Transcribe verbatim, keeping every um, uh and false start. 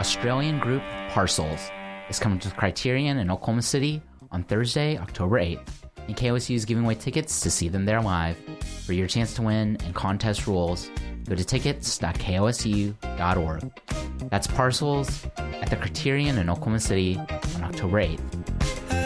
Australian group Parcels is coming to the Criterion in Oklahoma City on Thursday, October eighth, and K O S U is giving away tickets to see them there live. For your chance to win and contest rules, go to tickets dot K O S U dot org. That's Parcels at the Criterion in Oklahoma City on October eighth.